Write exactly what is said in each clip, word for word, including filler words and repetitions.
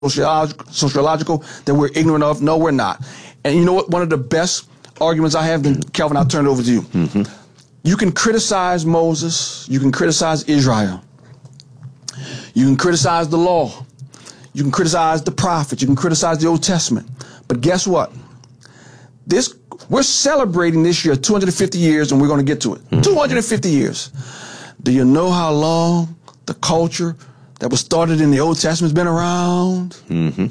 sociological, sociological that we're ignorant of? No, we're not. And you know what? One of the best arguments I have, then Kelvin, I'll turn it over to you. Mm-hmm. You can criticize Moses. You can criticize Israel. You can criticize the law. You can criticize the prophets. You can criticize the Old Testament. But guess what? This we're celebrating this year two hundred fifty years, and we're going to get to it. Mm-hmm. two hundred fifty years. Do you know how long the culture that was started in the Old Testament has been around? Mm-hmm.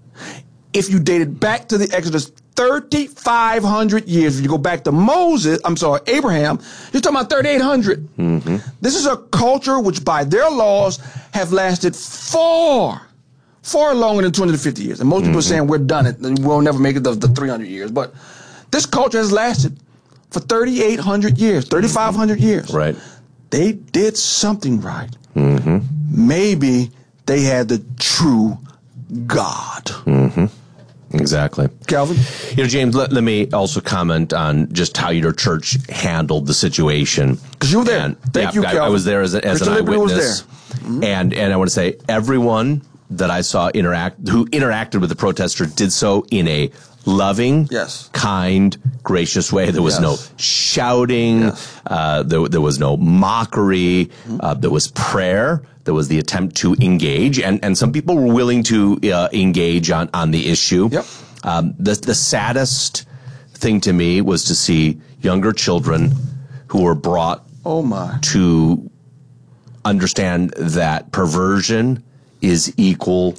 If you dated back to the Exodus, thirty-five hundred years. If you go back to Moses, I'm sorry, Abraham, you're talking about thirty-eight hundred. Mm-hmm. This is a culture which by their laws have lasted far, far longer than two hundred fifty years. And most mm-hmm. people are saying we're done it, and we'll never make it to the three hundred years. But this culture has lasted for thirty-eight hundred years, thirty-five hundred years. Right. They did something right. Mm-hmm. Maybe they had the true God. Mm-hmm. Exactly. Calvin? You know, James, let, let me also comment on just how your church handled the situation. Because you were there. And, Thank yeah, you, I, Calvin. I was there as, a, as an Christian eyewitness. was there. Mm-hmm. And, and I want to say everyone that I saw interact, who interacted with the protester did so in a loving, yes. kind, gracious way. There was yes. no shouting. Yes. Uh, there, there was no mockery. Mm-hmm. Uh, there was prayer. There was the attempt to engage. And, and some people were willing to uh, engage on, on the issue. Yep. Um, the, the saddest thing to me was to see younger children who were brought oh my. to understand that perversion is equal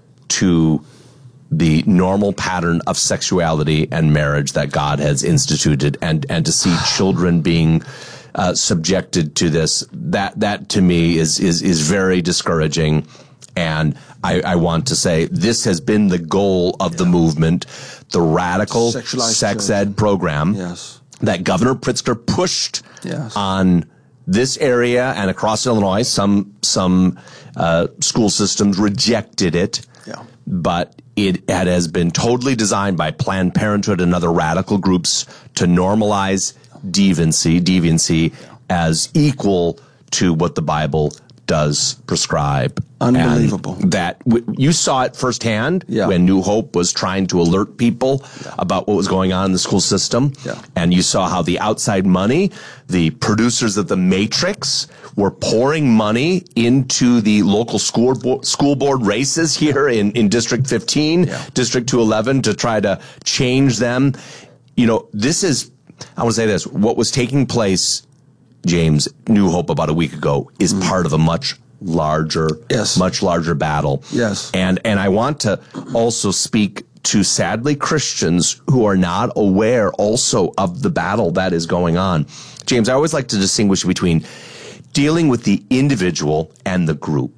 to the normal pattern of sexuality and marriage that God has instituted, and, and to see children being uh, subjected to this, that, that to me is, is, is very discouraging. And I, I want to say this has been the goal of yeah. the movement, the radical Sexualized sex children. ed program yes. that Governor Pritzker pushed yes. on this area and across Illinois. Some some uh, school systems rejected it, yeah. but it, it has been totally designed by Planned Parenthood and other radical groups to normalize deviancy, deviancy yeah. as equal to what the Bible does prescribe. Unbelievable. And that w- you saw it firsthand yeah. when New Hope was trying to alert people yeah. about what was going on in the school system. Yeah. And you saw how the outside money, the producers of the Matrix, were pouring money into the local school board, school board races here in, in District fifteen, yeah. District two eleven, to try to change them. You know, this is, I want to say this, what was taking place, James, New Hope about a week ago, is mm. part of a much larger, yes. much larger battle. Yes. And, and I want to also speak to, sadly, Christians who are not aware also of the battle that is going on. James, I always like to distinguish between dealing with the individual and the group.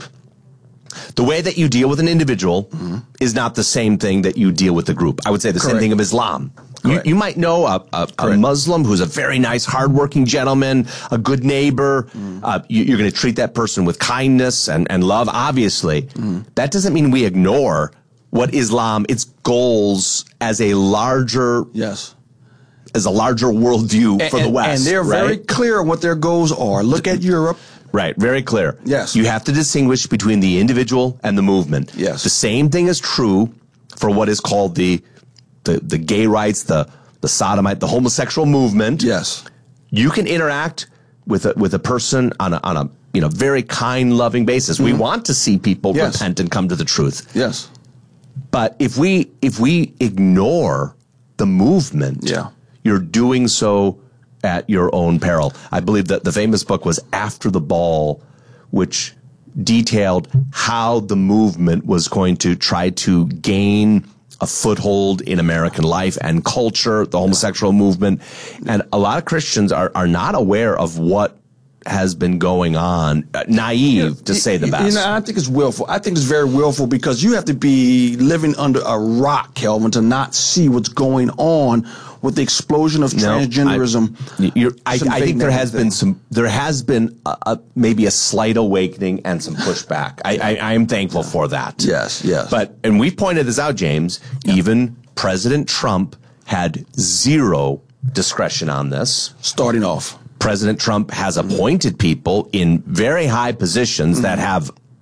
The way that you deal with an individual mm-hmm. is not the same thing that you deal with the group. I would say the Correct. same thing of Islam. You, you might know a, a, a Muslim who's a very nice, hardworking gentleman, a good neighbor. Mm. Uh, you, you're going to treat that person with kindness and, and love, obviously. Mm. That doesn't mean we ignore what Islam, its goals as a larger, yes, as a larger worldview and, for the West. And they're right? very clear on what their goals are. Look at Europe. Right, very clear. Yes. You have to distinguish between the individual and the movement. Yes. The same thing is true for what is called the the, the gay rights, the, the sodomite, the homosexual movement. Yes. You can interact with a, with a person on a, on a, you know, very kind, loving basis. Mm-hmm. We want to see people yes. repent and come to the truth. Yes. But if we, if we ignore the movement, yeah. you're doing so at your own peril. I believe that the famous book was After the Ball, which detailed how the movement was going to try to gain a foothold in American life and culture, the homosexual movement. And a lot of Christians are, are not aware of what has been going on, uh, naive you know, to say the best. You know, I think it's willful. I think it's very willful because you have to be living under a rock, Kelvin, to not see what's going on with the explosion of no, transgenderism. I, you're, I, I think there has been some, there has been a, a, maybe a slight awakening and some pushback. I, I, I am thankful yeah. for that. Yes, yes. But, and we've pointed this out, James, yeah. even President Trump had zero discretion on this. Starting off. President Trump has appointed people in very high positions mm-hmm. that have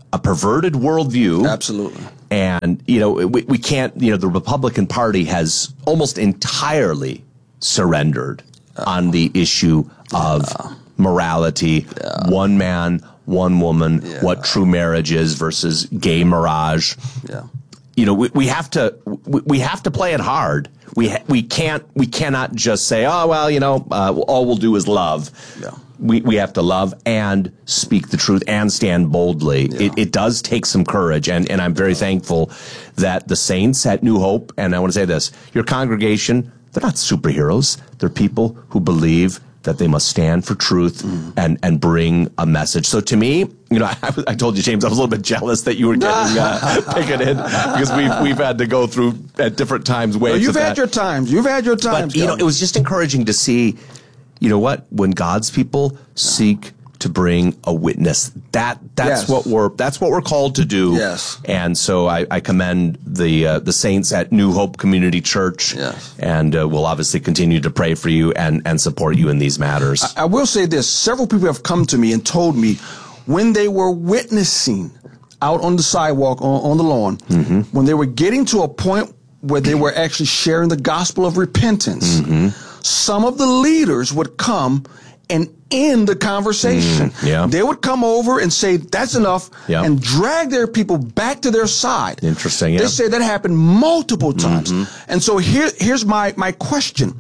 a perverted worldview. Absolutely. And, you know, we, we can't, you know, the Republican Party has almost entirely surrendered uh, on the issue of yeah. morality, yeah. one man, one woman, yeah. what true marriage is versus gay mirage. Yeah. You know, we, we have to we, we have to play it hard. We ha- we can't we cannot just say, oh well, you know, uh, all we'll do is love. Yeah. We we have to love and speak the truth and stand boldly. Yeah. It, it does take some courage, and, and I'm very thankful that the saints at New Hope, and I want to say this, your congregation, they're not superheroes. They're people who believe that they must stand for truth mm. and, and bring a message. So to me, you know, I, I told you, James, I was a little bit jealous that you were getting uh, picketed because we've, we've had to go through at different times waves. No, you've of had that. your times. You've had your times. But, you know, it was just encouraging to see, you know what, when God's people seek to bring a witness, that that's yes. what we're that's what we're called to do. Yes. And so I, I commend the uh, the saints at New Hope Community Church. Yes. And uh, we'll obviously continue to pray for you and and support you in these matters. I, I will say this: several people have come to me and told me when they were witnessing out on the sidewalk on, on the lawn, mm-hmm. when they were getting to a point where they were actually sharing the gospel of repentance, mm-hmm. some of the leaders would come and end the conversation. Mm, yeah. They would come over and say, that's enough, yeah. and drag their people back to their side. Interesting, yeah. They say that happened multiple times. Mm-hmm. And so here, here's my, my question.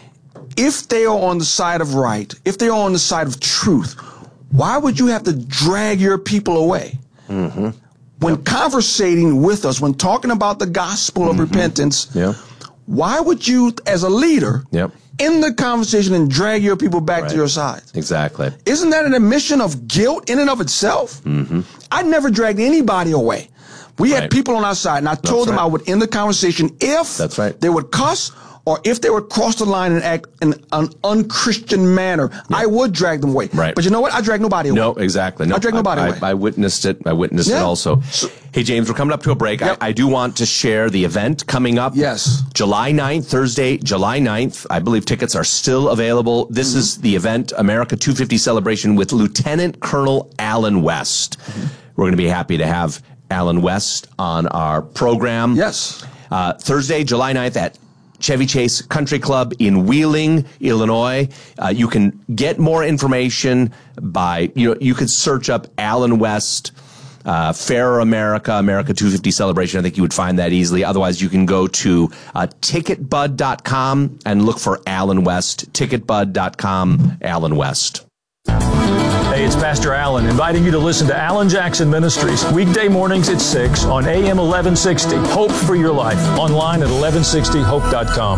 If they are on the side of right, if they are on the side of truth, why would you have to drag your people away? Mm-hmm. When yep. conversating with us, when talking about the gospel of mm-hmm. repentance, yep. why would you, as a leader, yep. end the conversation and drag your people back right. to your side? Exactly. Isn't that an admission of guilt in and of itself? Mm-hmm. I never dragged anybody away. We right. had people on our side, and I told That's them right. I would end the conversation if That's right. they would cuss or if they would cross the line and act in an unchristian manner. Yeah. I would drag them away. Right. But you know what? I drag nobody away. No, exactly. No, I drag nobody I, away. I, I witnessed it. I witnessed yeah. it also. So, hey, James, we're coming up to a break. Yep. I, I do want to share the event coming up. Yes. July ninth, Thursday, July ninth. I believe tickets are still available. This mm-hmm. is the event, America two fifty celebration with Lieutenant Colonel Alan West. Mm-hmm. We're going to be happy to have Alan West on our program. Yes. Uh, Thursday, July ninth at Chevy Chase Country Club in Wheeling, Illinois. Uh, you can get more information by, you know, you could search up Alan West, uh, Fairer America, America two fifty Celebration. I think you would find that easily. Otherwise, you can go to uh, ticket bud dot com and look for Alan West. ticket bud dot com, Alan West. Hey, it's Pastor Alan inviting you to listen to Alan Jackson Ministries weekday mornings at six on A M eleven sixty. Hope for your life. Online at eleven sixty hope dot com.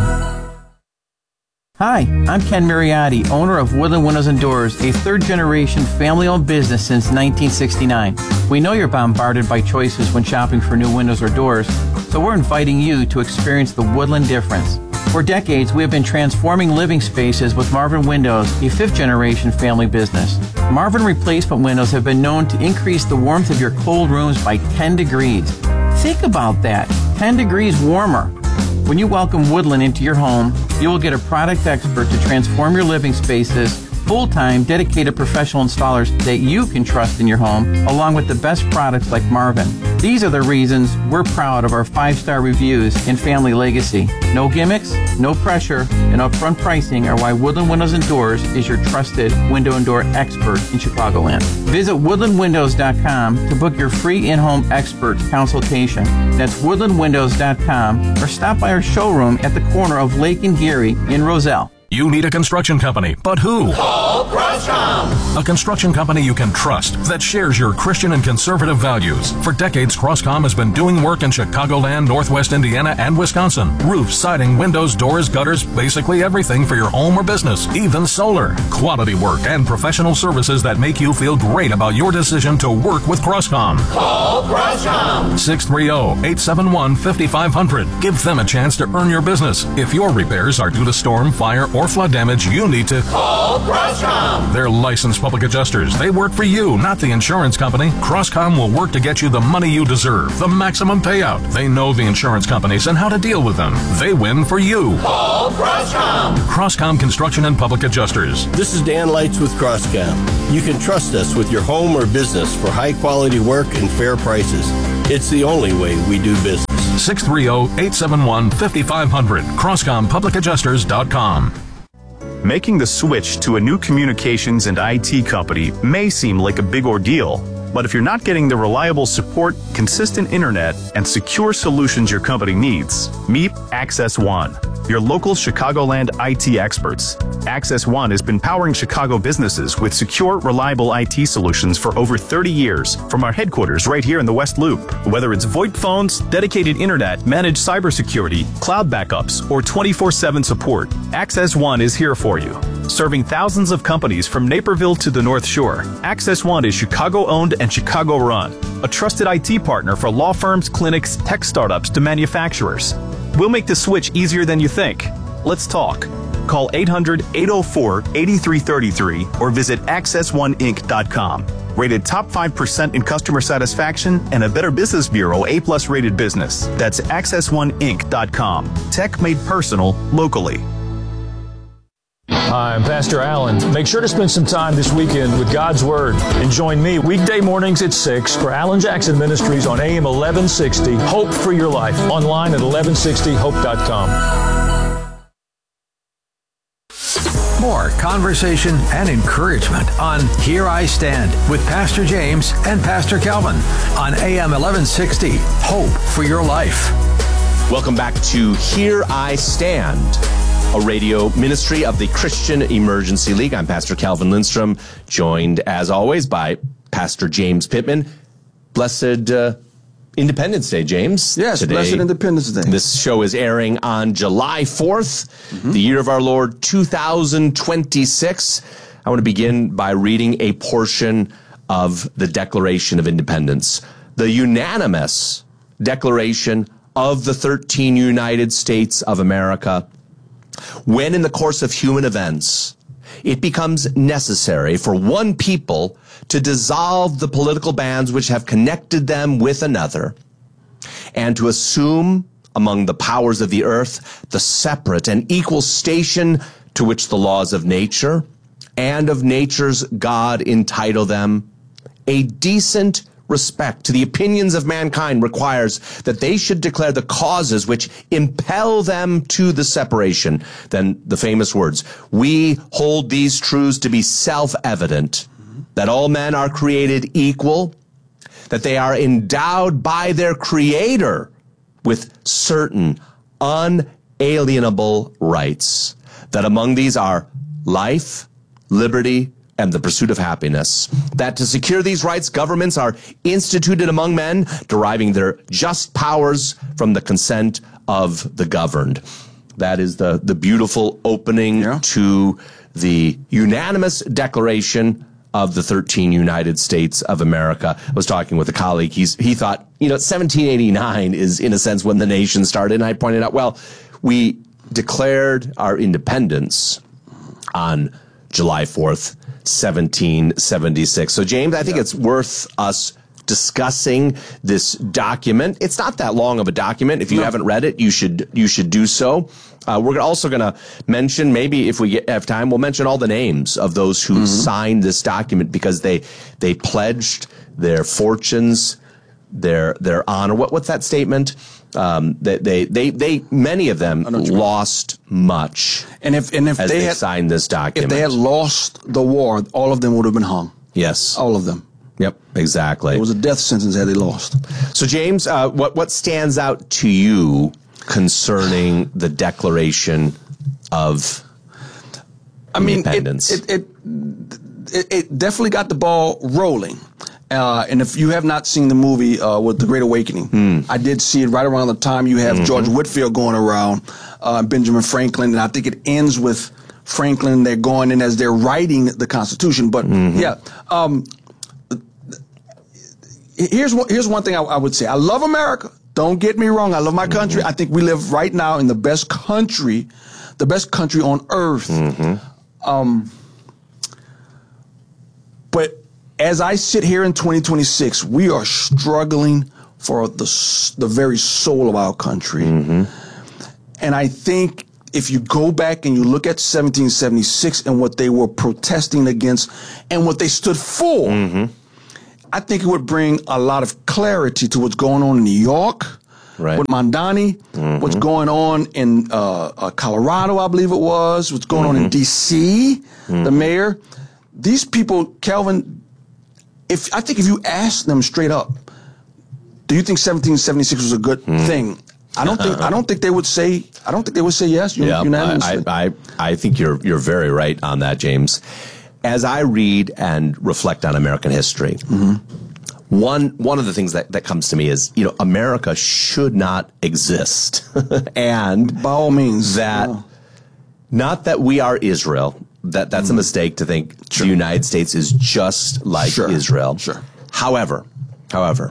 Hi, I'm Ken Mariotti, owner of Woodland Windows and Doors, a third-generation family-owned business since nineteen sixty-nine. We know you're bombarded by choices when shopping for new windows or doors, so we're inviting you to experience the Woodland difference. For decades, we have been transforming living spaces with Marvin Windows, a fifth-generation family business. Marvin replacement windows have been known to increase the warmth of your cold rooms by ten degrees. Think about that, ten degrees warmer. When you welcome Woodland into your home, you will get a product expert to transform your living spaces, full-time, dedicated professional installers that you can trust in your home, along with the best products like Marvin. These are the reasons we're proud of our five-star reviews and family legacy. No gimmicks, no pressure, and upfront pricing are why Woodland Windows and Doors is your trusted window and door expert in Chicagoland. Visit woodland windows dot com to book your free in-home expert consultation. That's woodland windows dot com, or stop by our showroom at the corner of Lake and Geary in Roselle. You need a construction company, but who? Call Crosscom. A construction company you can trust that shares your Christian and conservative values. For decades, Crosscom has been doing work in Chicagoland, Northwest Indiana, and Wisconsin. Roofs, siding, windows, doors, gutters, basically everything for your home or business, even solar. Quality work and professional services that make you feel great about your decision to work with Crosscom. Call Crosscom. six three zero, eight seven one, five five zero zero. Give them a chance to earn your business. If your repairs are due to storm, fire, or or flood damage, you need to call Crosscom. They're licensed public adjusters. They work for you, not the insurance company. Crosscom will work to get you the money you deserve, the maximum payout. They know the insurance companies and how to deal with them. They win for you. Call Crosscom. Crosscom Construction and Public Adjusters. This is Dan Lights with Crosscom. You can trust us with your home or business for high-quality work and fair prices. It's the only way we do business. six three zero, eight seven one, five five zero zero. Crosscom Public Adjusters dot com. Making the switch to a new communications and I T company may seem like a big ordeal, but if you're not getting the reliable support, consistent internet, and secure solutions your company needs, meet Access One, your local Chicagoland I T experts. Access One has been powering Chicago businesses with secure, reliable I T solutions for over thirty years from our headquarters right here in the West Loop. Whether it's VoIP phones, dedicated internet, managed cybersecurity, cloud backups, or twenty-four seven support, Access One is here for you. Serving thousands of companies from Naperville to the North Shore, Access One is Chicago-owned and Chicago-run, a trusted I T partner for law firms, clinics, tech startups to manufacturers. We'll make the switch easier than you think. Let's talk. Call eight hundred, eight oh four, eight three three three or visit access one inc dot com. Rated top five percent in customer satisfaction and a Better Business Bureau A plus rated business. That's access one inc dot com. Tech made personal locally. Hi, I'm Pastor Allen. Make sure to spend some time this weekend with God's Word and join me weekday mornings at six for Alan Jackson Ministries on A M eleven sixty. Hope for Your Life. Online at eleven sixty hope dot com. More conversation and encouragement on Here I Stand with Pastor James and Pastor Calvin on A M eleven sixty. Hope for Your Life. Welcome back to Here I Stand, a radio ministry of the Christian Emergency League. I'm Pastor Calvin Lindstrom, joined as always by Pastor James Pittman. Blessed uh, Independence Day, James. Yes, Today, Blessed Independence Day. This show is airing on July fourth, mm-hmm. the year of our Lord two thousand twenty-six. I want to begin by reading a portion of the Declaration of Independence. The unanimous Declaration of the thirteen United States of America. When in the course of human events, it becomes necessary for one people to dissolve the political bands which have connected them with another, and to assume among the powers of the earth the separate and equal station to which the laws of nature and of nature's God entitle them, a decent respect to the opinions of mankind requires that they should declare the causes which impel them to the separation. Then the famous words, we hold these truths to be self-evident, that all men are created equal, that they are endowed by their Creator with certain unalienable rights, that among these are life, liberty, and the pursuit of happiness, that to secure these rights, governments are instituted among men, deriving their just powers from the consent of the governed. That is the, the beautiful opening yeah. to the unanimous Declaration of the thirteen United States of America. I was talking with a colleague. He's, he thought, you know, seventeen eighty-nine is, in a sense, when the nation started. And I pointed out, well, we declared our independence on July fourth, seventeen seventy-six. So, James, I think yeah. it's worth us discussing this document. It's not that long of a document. If you no. haven't read it, you should you should do so. Uh, we're also going to mention, maybe if we get, have time, we'll mention all the names of those who mm-hmm. signed this document, because they they pledged their fortunes, their their honor. What what's that statement? Um, they, they, they, they, many of them lost much. And if, and if as they, they had signed this document, if they had lost the war, all of them would have been hung. Yes. All of them. Yep, exactly. It was a death sentence had they lost. So, James, uh, what, what stands out to you concerning the Declaration of I mean, Independence? It, it, it, it definitely got the ball rolling. Uh, and if you have not seen the movie uh, with The Great Awakening, mm. I did see it right around the time you have mm-hmm. George Whitefield going around, uh, Benjamin Franklin, and I think it ends with Franklin. They're going in as they're writing the Constitution. But mm-hmm. yeah, um, here's one, here's one thing I, I would say. I love America. Don't get me wrong. I love my country. Mm-hmm. I think we live right now in the best country the best country on earth. Mm-hmm. Um, but as I sit here in twenty twenty-six, we are struggling for the the very soul of our country. Mm-hmm. And I think if you go back and you look at seventeen seventy-six and what they were protesting against and what they stood for, mm-hmm. I think it would bring a lot of clarity to what's going on in New York, right. with Mamdani, mm-hmm. what's going on in uh, uh, Colorado, I believe it was, what's going mm-hmm. on in D C, mm-hmm. the mayor. These people, Kelvin, if I think if you ask them straight up, do you think seventeen seventy-six was a good mm. thing? I don't think. I don't think they would say. I don't think they would say yes. Yeah, I, I, I think you're you're very right on that, James. As I read and reflect on American history, mm-hmm. one one of the things that, that comes to me is, you know, America should not exist, and by all means, that yeah. not that we are Israel. That that's mm. a mistake to think sure. the United States is just like sure. Israel. Sure. However, however,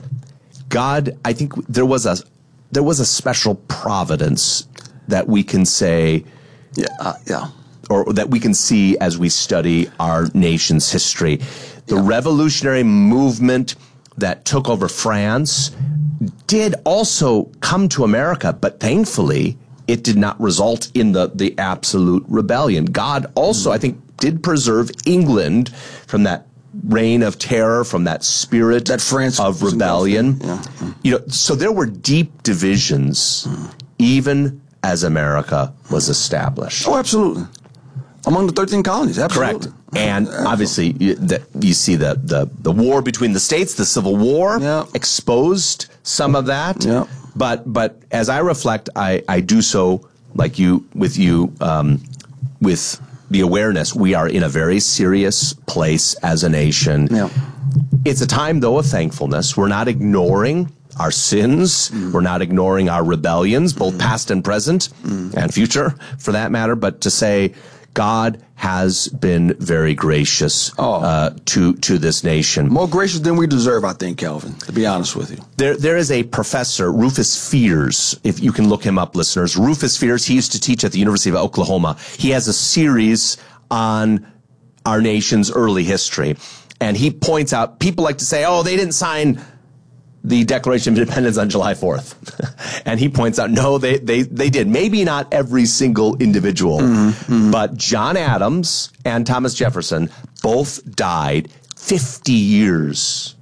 God, I think there was a there was a special providence that we can say, yeah, uh, yeah, or that we can see as we study our nation's history. The yeah. revolutionary movement that took over France did also come to America, but thankfully it did not result in the, the absolute rebellion. God also, I think, did preserve England from that reign of terror, from that spirit that France of rebellion. Yeah. You know, so there were deep divisions, mm. even as America was established. Oh, absolutely. Among the thirteen colonies, absolutely. Correct. And absolutely. Obviously, you, the, you see the, the, the war between the states, the Civil War, yeah. exposed some of that. Yeah. But but as I reflect, I, I do so like you with you um, with the awareness we are in a very serious place as a nation. Yeah. It's a time, though, of thankfulness. We're not ignoring our sins. Mm. We're not ignoring our rebellions, both mm. past and present, mm. and future, for that matter. But to say God has been very gracious oh. uh, to to this nation. More gracious than we deserve, I think, Kelvin, to be honest with you. There, there is a professor, Rufus Fears, if you can look him up, listeners. Rufus Fears, he used to teach at the University of Oklahoma. He has a series on our nation's early history. And he points out, people like to say, oh, they didn't sign the Declaration of Independence on July fourth. And he points out, no, they, they, they did. Maybe not every single individual, mm-hmm, mm-hmm. but John Adams and Thomas Jefferson both died fifty years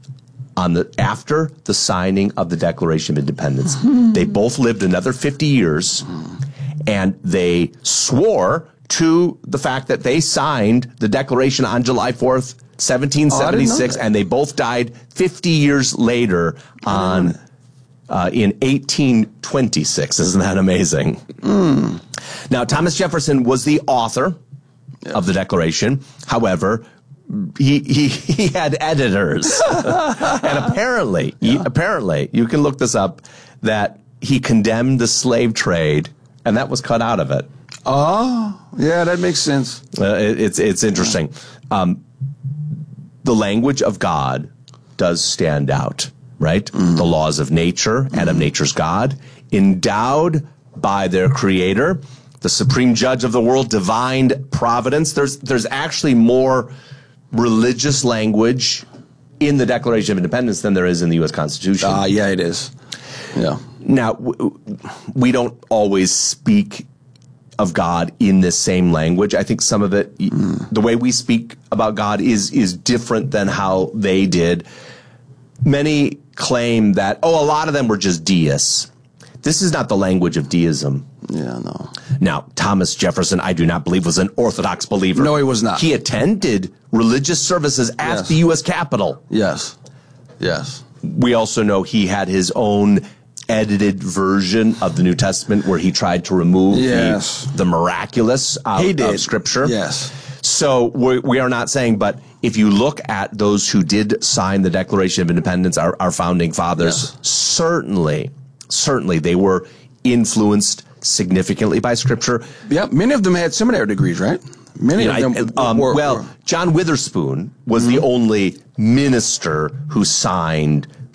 on the after the signing of the Declaration of Independence. Mm-hmm. They both lived another fifty years, and they swore to the fact that they signed the Declaration on July fourth, seventeen seventy-six, oh, and they both died fifty years later on uh, in eighteen twenty-six. Isn't that amazing? Mm. Now, Thomas Jefferson was the author yes. of the Declaration. However, he he, he had editors, and apparently, yeah. he, apparently, you can look this up, that he condemned the slave trade, and that was cut out of it. Oh, yeah, that makes sense. Uh, it, it's it's interesting. Um, the language of God does stand out, right? Mm. The laws of nature and mm. of nature's God, endowed by their creator, the supreme judge of the world, divine providence. There's there's actually more religious language in the Declaration of Independence than there is in the U S Constitution. Ah, uh, yeah, it is. Yeah. Now, w- we don't always speak of God in this same language. I think some of it, mm. the way we speak about God is is different than how they did. Many claim that, oh, a lot of them were just deists. This is not the language of deism. Yeah, no. Now, Thomas Jefferson, I do not believe, was an Orthodox believer. No, he was not. He attended religious services at yes. the U S Capitol. Yes. Yes. We also know he had his own edited version of the New Testament where he tried to remove yes. the, the miraculous out he did. of Scripture. Yes. So we're, we are not saying, but if you look at those who did sign the Declaration of Independence, our, our founding fathers, yes. certainly, certainly they were influenced significantly by Scripture. Yeah, many of them had seminary degrees, right? Many you know, of them I, um, were, well, were. John Witherspoon was mm-hmm. the only minister who signed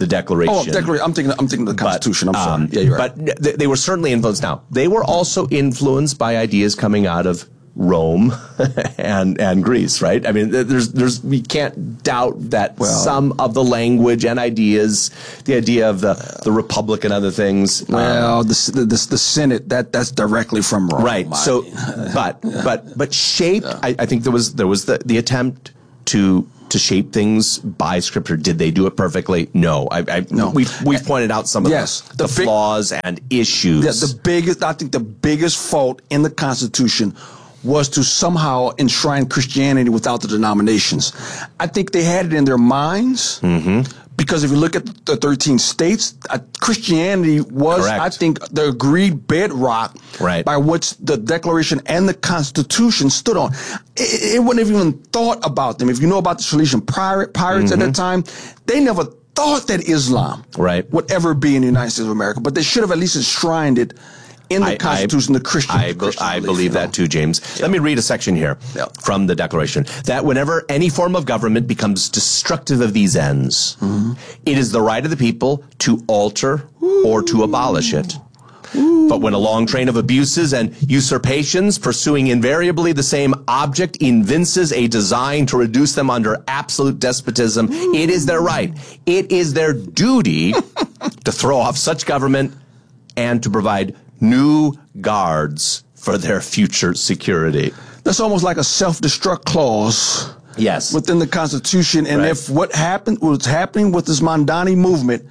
the Declaration. Oh, Declaration. I'm thinking. I'm thinking of the Constitution. But, I'm sorry. Um, yeah, you're right. But th- they were certainly influenced. Now, they were also influenced by ideas coming out of Rome and and Greece, right? I mean, there's there's we can't doubt that well, some of the language and ideas, the idea of the the republic and other things. Well, um, the, the the Senate that that's directly from Rome, right? So, but but but shaped. Yeah. I, I think there was there was the the attempt to. to shape things by Scripture. Did they do it perfectly? No. I, I no. We've, we've pointed out some of yes, the, the, the big, flaws and issues. Yeah, the biggest, I think the biggest fault in the Constitution was to somehow enshrine Christianity without the denominations. I think they had it in their minds. Mm-hmm. Because if you look at the thirteen states, uh, Christianity was, Correct. I think, the agreed bedrock right. by which the Declaration and the Constitution stood on. It, it wouldn't have even thought about them. If you know about the Salesian pirate, pirates mm-hmm. at that time, they never thought that Islam right. would ever be in the United States of America. But they should have at least enshrined it in the I, Constitution, I, the Christian. I, Christian I belief, believe you know? that too, James. Yeah. Let me read a section here yeah. from the Declaration. That whenever any form of government becomes destructive of these ends, mm-hmm. it is the right of the people to alter Ooh. or to abolish it. Ooh. But when a long train of abuses and usurpations pursuing invariably the same object evinces a design to reduce them under absolute despotism, Ooh. it is their right, it is their duty to throw off such government and to provide new guards for their future security. That's almost like a self-destruct clause. Yes. Within the Constitution. And right. if what happened, what's happening with this Mondani movement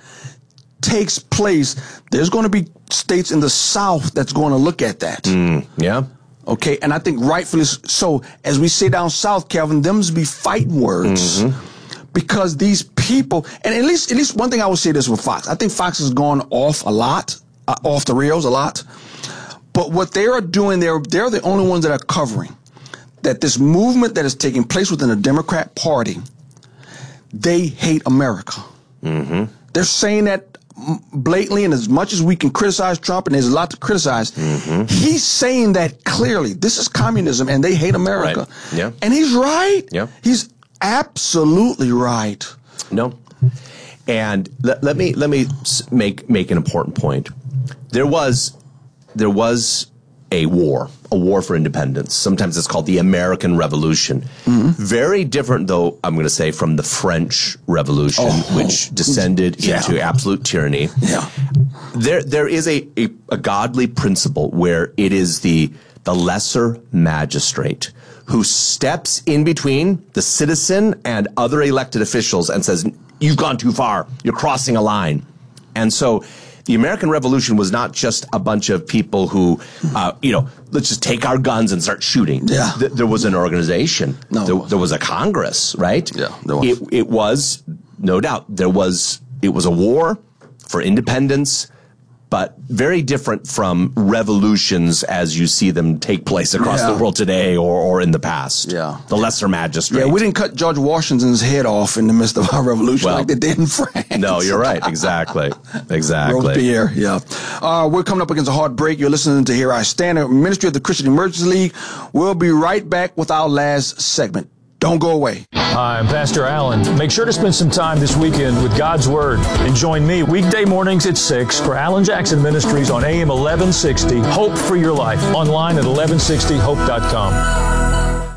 takes place, there's going to be states in the South that's going to look at that. Mm, yeah. Okay. And I think rightfully so, as we say down South, Calvin, them's be fighting words. Mm-hmm. Because these people, and at least, at least one thing I would say this with Fox. I think Fox has gone off a lot. Uh, off the rails a lot. But what they are doing, they're, they're the only ones that are covering that this movement that is taking place within the Democrat Party, they hate America. Mm-hmm. They're saying that blatantly, and as much as we can criticize Trump, and there's a lot to criticize, mm-hmm. he's saying that clearly. This is communism, and they hate America. Right. Yeah. And he's right. Yeah. He's absolutely right. No. And let, let me let me make make an important point. There was, there was a war, a war for independence. Sometimes it's called the American Revolution. Mm-hmm. Very different, though, I'm going to say, from the French Revolution, oh, which descended yeah. into absolute tyranny. Yeah. There, there is a, a, a godly principle where it is the, the lesser magistrate who steps in between the citizen and other elected officials and says, you've gone too far. You're crossing a line. And so the American Revolution was not just a bunch of people who, uh, you know, let's just take our guns and start shooting. Yeah. Th- there was an organization. No, there, there was a Congress, right? Yeah, there was. It, it was, no doubt, there was, it was a war for independence, but very different from revolutions as you see them take place across yeah. the world today or, or in the past. Yeah. The lesser magistrate. Yeah, we didn't cut George Washington's head off in the midst of our revolution well, like they did in France. No, you're right. Exactly. Exactly. Robespierre, yeah. Uh, we're coming up against a hard break. You're listening to Here I Stand, Ministry of the Christian Emergency League. We'll be right back with our last segment. Don't go away. Hi, I'm Pastor Allen. Make sure to spend some time this weekend with God's Word and join me weekday mornings at six for Alan Jackson Ministries on A M eleven sixty. Hope for your life. Online at eleven sixty hope dot com.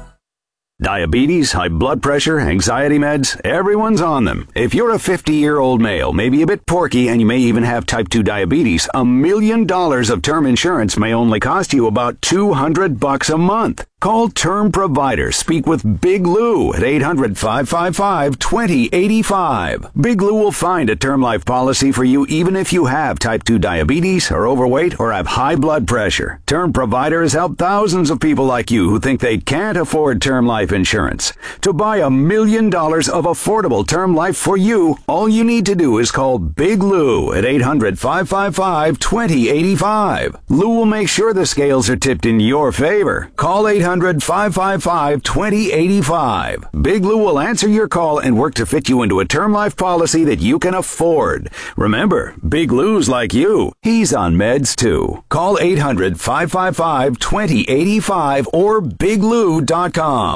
Diabetes, high blood pressure, anxiety meds, everyone's on them. If you're a fifty-year-old male, maybe a bit porky, and you may even have type two diabetes, a million dollars of term insurance may only cost you about two hundred bucks a month. Call Term Provider. Speak with Big Lou at eight hundred, five five five, two zero eight five. Big Lou will find a term life policy for you even if you have type two diabetes, are overweight, or have high blood pressure. Term Provider has helped thousands of people like you who think they can't afford term life insurance. To buy a million dollars of affordable term life for you, all you need to do is call Big Lou at eight hundred, five five five, two zero eight five. Lou will make sure the scales are tipped in your favor. Call eight hundred, five five five, two zero eight five. Big Lou will answer your call and work to fit you into a term life policy that you can afford. Remember, Big Lou's like you. He's on meds too. Call eight hundred, five five five, two zero eight five or big lou dot com.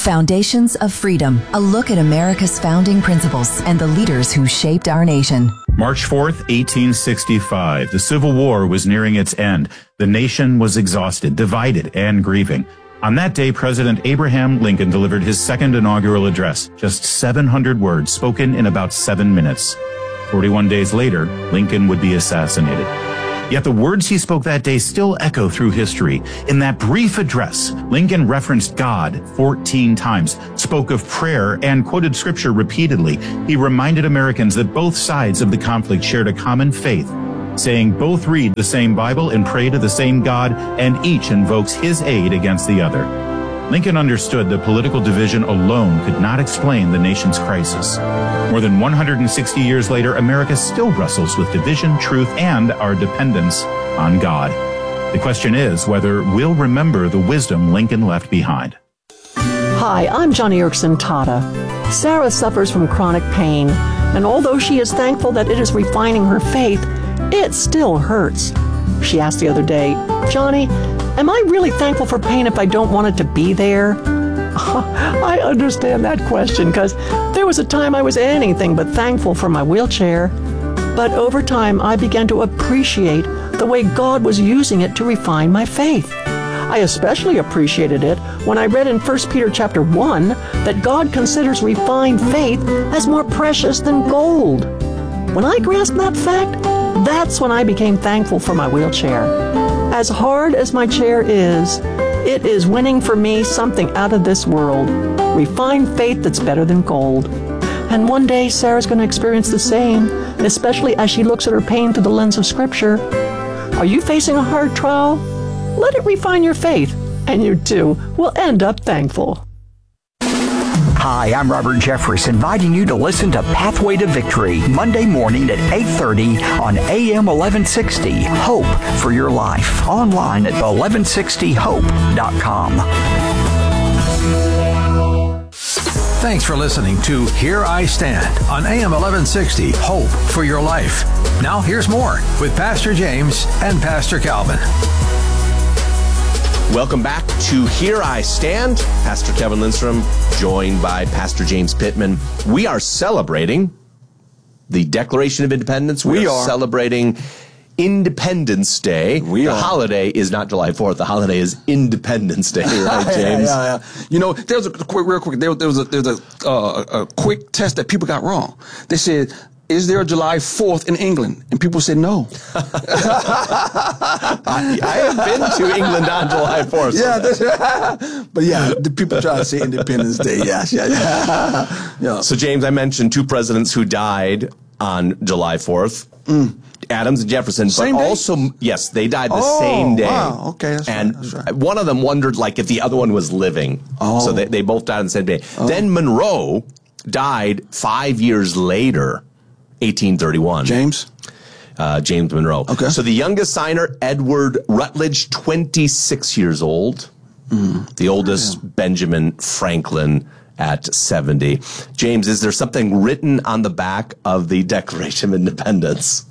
Foundations of Freedom, a look at America's founding principles and the leaders who shaped our nation. March fourth, eighteen sixty-five. The Civil War was nearing its end. The nation was exhausted, divided, and grieving. On that day, President Abraham Lincoln delivered his second inaugural address, just seven hundred words spoken in about seven minutes. forty-one days later, Lincoln would be assassinated. Yet the words he spoke that day still echo through history. In that brief address, Lincoln referenced God fourteen times, spoke of prayer, and quoted scripture repeatedly. He reminded Americans that both sides of the conflict shared a common faith, saying both read the same Bible and pray to the same God, and each invokes his aid against the other. Lincoln understood that political division alone could not explain the nation's crisis. More than one hundred sixty years later, America still wrestles with division, truth, and our dependence on God. The question is whether we'll remember the wisdom Lincoln left behind. Hi, I'm Johnny Erickson Tata. Sarah suffers from chronic pain, and although she is thankful that it is refining her faith, it still hurts. She asked the other day, Johnny, am I really thankful for pain if I don't want it to be there? I understand that question because there was a time I was anything but thankful for my wheelchair. But over time, I began to appreciate the way God was using it to refine my faith. I especially appreciated it when I read in First Peter chapter one that God considers refined faith as more precious than gold. When I grasped that fact, that's when I became thankful for my wheelchair. As hard as my chair is, it is winning for me something out of this world. Refined faith that's better than gold. And one day, Sarah's going to experience the same, especially as she looks at her pain through the lens of Scripture. Are you facing a hard trial? Let it refine your faith, and you too will end up thankful. Hi, I'm Robert Jeffress, inviting you to listen to Pathway to Victory, Monday morning at eight thirty on A M eleven sixty. Hope for your life. Online at eleven sixty hope dot com. Thanks for listening to Here I Stand on A M eleven sixty, Hope for Your Life. Now here's more with Pastor James and Pastor Calvin. Welcome back to Here I Stand. Pastor Kevin Lindstrom, joined by Pastor James Pittman. We are celebrating the Declaration of Independence. We, we are celebrating Independence Day. We the are. holiday is not July fourth. The holiday is Independence Day, right, James? yeah, yeah, yeah. You know, there was a quick, real quick. There, there was a there's a, uh, a quick test that people got wrong. They said, is there a July fourth in England? And people said no. I, I have been to England on July fourth. Yeah, but yeah, the people try to say Independence Day. Yeah, yeah, yeah. yeah. So, James, I mentioned two presidents who died on July fourth. Mm. Adams and Jefferson, same but day? also, yes, they died the oh, same day. Wow, okay, that's and right, that's right. one of them wondered, like, if the other one was living. Oh. So they, they both died on the same day. Oh. Then Monroe died five years later, eighteen thirty-one. James? Uh, James Monroe. Okay. So the youngest signer, Edward Rutledge, twenty-six years old. Mm. The oldest, yeah. Benjamin Franklin, at seventy. James, is there something written on the back of the Declaration of Independence?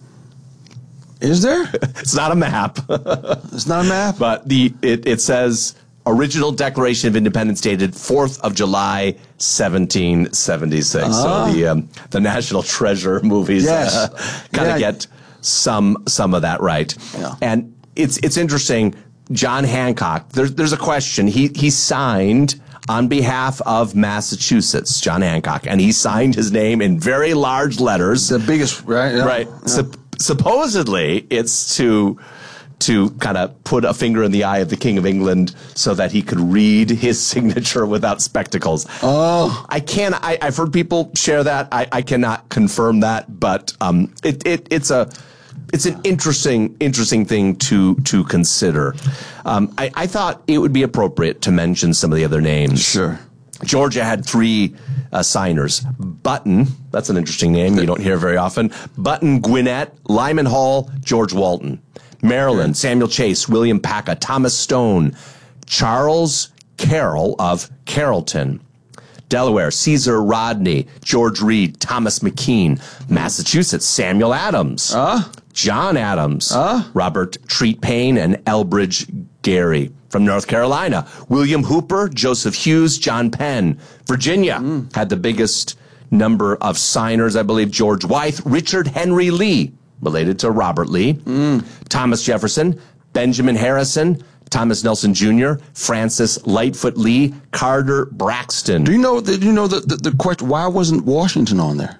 Is there? It's not a map. It's not a map? But the it, it says, original Declaration of Independence dated fourth of July, seventeen seventy-six. Uh-huh. So the um, the National Treasure movies yes. uh, kind of yeah. get some some of that right. Yeah. And it's it's interesting. John Hancock, there's there's a question. He he signed on behalf of Massachusetts, John Hancock, and he signed his name in very large letters. The biggest, right? Yeah. Right. Yeah. Sup- supposedly, it's to to kind of put a finger in the eye of the King of England so that he could read his signature without spectacles. Oh. I can't, I, I've heard people share that. I, I cannot confirm that, but um, it, it it's a it's an interesting interesting thing to to consider. Um, I, I thought it would be appropriate to mention some of the other names. Sure. Georgia had three uh, signers. Button, that's an interesting name you don't hear very often. Button, Gwinnett, Lyman Hall, George Walton. Maryland, Samuel Chase, William Paca, Thomas Stone, Charles Carroll of Carrollton. Delaware, Caesar Rodney, George Reed, Thomas McKean. Massachusetts, Samuel Adams. Uh? John Adams. Uh? Robert Treat Payne, and Elbridge Gerry. From North Carolina, William Hooper, Joseph Hughes, John Penn. Virginia mm. had the biggest number of signers, I believe, George Wythe, Richard Henry Lee, related to Robert Lee, mm. Thomas Jefferson, Benjamin Harrison, Thomas Nelson Junior, Francis Lightfoot Lee, Carter Braxton. Do you know, do you know the, the, the question, why wasn't Washington on there?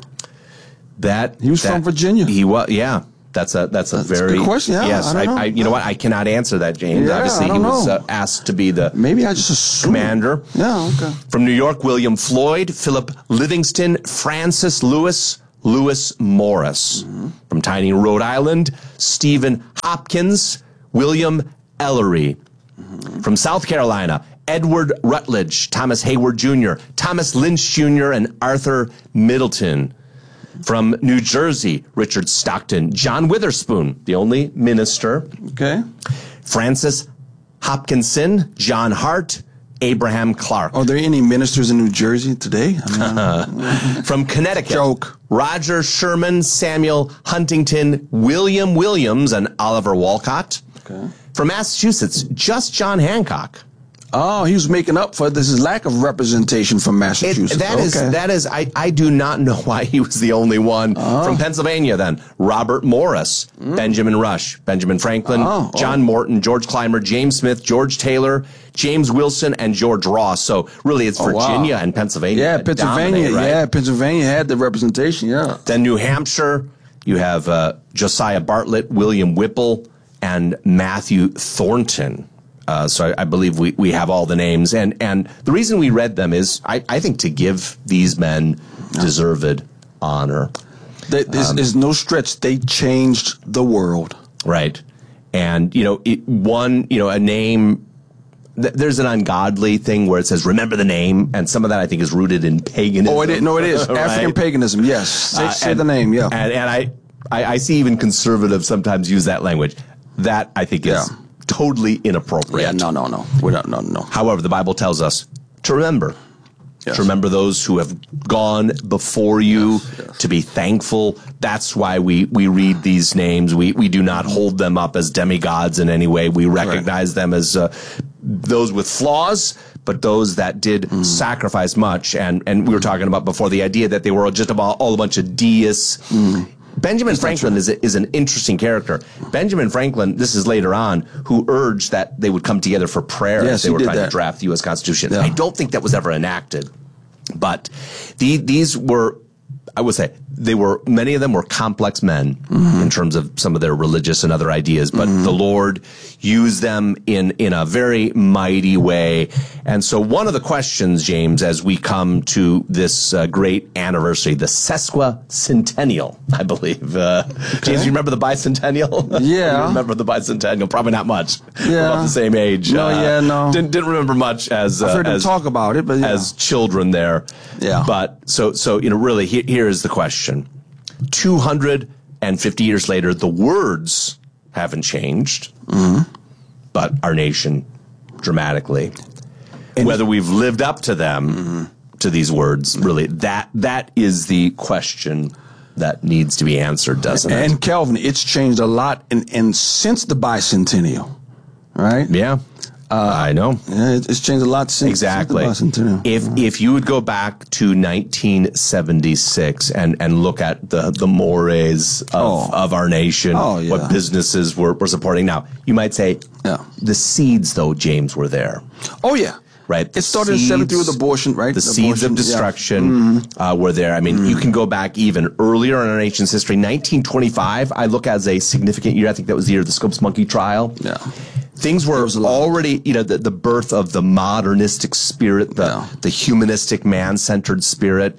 That He was that, from Virginia. He was, yeah. That's a that's a that's very a good question. Yeah, yes. I, I, don't know. I you know what I cannot answer that, James. Yeah, Obviously, I don't he was know. uh, asked to be the maybe I just assumed. commander. Yeah, okay. From New York, William Floyd, Philip Livingston, Francis Lewis, Lewis Morris. Mm-hmm. From tiny Rhode Island, Stephen Hopkins, William Ellery. Mm-hmm. From South Carolina, Edward Rutledge, Thomas Hayward Junior, Thomas Lynch Junior, and Arthur Middleton. From New Jersey, Richard Stockton, John Witherspoon, the only minister. Okay. Francis Hopkinson, John Hart, Abraham Clark. Are there any ministers in New Jersey today? I mean, I don't From Connecticut, Joke. Roger Sherman, Samuel Huntington, William Williams, and Oliver Walcott. Okay. From Massachusetts, just John Hancock. Oh, he was making up for this lack of representation from Massachusetts. It, that okay. is, that is, I, I do not know why he was the only one. Oh. From Pennsylvania, then, Robert Morris, mm. Benjamin Rush, Benjamin Franklin, oh, John oh. Morton, George Clymer, James Smith, George Taylor, James Wilson, and George Ross. So really, it's Oh, Virginia wow. and Pennsylvania. Yeah, that Pennsylvania. dominate, right? Yeah, Pennsylvania had the representation. Yeah. Then New Hampshire, you have uh, Josiah Bartlett, William Whipple, and Matthew Thornton. Uh, so I, I believe we, we have all the names. And, and the reason we read them is, I, I think, to give these men yeah. deserved honor. They, there's, um, there's no stretch. They changed the world. Right. And, you know, it, one, you know, a name, th- there's an ungodly thing where it says, remember the name. And some of that, I think, is rooted in paganism. Oh, it is. No, it is. Right? African paganism, yes. Say, Uh, say and, the name, yeah. And, and I, I, I see even conservatives sometimes use that language. That, I think, is... Yeah. totally inappropriate. Yeah, no, no, no. We're not, no, no. However, the Bible tells us to remember. Yes. To remember those who have gone before you, yes, yes. to be thankful. That's why we, we read these names. We, we do not hold them up as demigods in any way. We recognize right. them as uh, those with flaws, but those that did mm. sacrifice much. And, and we were talking about before the idea that they were just about all a bunch of deists. Mm. Benjamin Franklin is, a, is an interesting character. Benjamin Franklin, this is later on, who urged that they would come together for prayer yes, as they were trying that. to draft the U S Constitution. Yeah. I don't think that was ever enacted. But the, these were, I would say, they were, many of them were complex men mm-hmm. in terms of some of their religious and other ideas, but mm-hmm. the Lord used them in, in a very mighty way. And so one of the questions, James, as we come to this uh, great anniversary, the sesquicentennial, I believe. Uh, okay. James, you remember the bicentennial? Yeah. You remember the bicentennial? Probably not much. Yeah. We're about the same age. No, uh, yeah, no. Didn't, didn't remember much as, uh, I've heard as, them talk about it, but yeah. as children there. Yeah. But so, so, you know, really, here, here is the question. two hundred fifty years later, the words haven't changed, mm-hmm. but our nation dramatically. And whether we've lived up to them, mm-hmm. to these words, really, that that is the question that needs to be answered, doesn't and, it? And Calvin, it's changed a lot, and and since the bicentennial, right? Yeah. Uh, I know. Yeah, it's changed a lot since, exactly. since the bicentennial. If if you would go back to nineteen seventy-six and, and look at the the mores of, oh. of our nation, oh, yeah. what businesses were, were supporting now, you might say, yeah. the seeds, though, James, were there. Oh, yeah. Right. It started seeds, in seventy with abortion, right? The abortion, seeds of destruction yeah. mm-hmm. uh, were there. I mean, mm-hmm. you can go back even earlier in our nation's history. nineteen twenty-five, I look as a significant year. I think that was the year of the Scopes Monkey trial. Yeah. Things were already, you know, the, the birth of the modernistic spirit, the, yeah. the humanistic, man-centered spirit.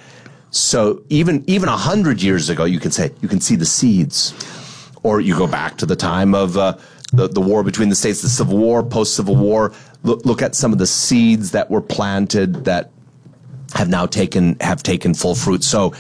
So even even a hundred years ago, you can say, you can see the seeds. Or you go back to the time of uh, the, the war between the states, the Civil War, post-Civil War. Look, look at some of the seeds that were planted that have now taken, have taken full fruit. So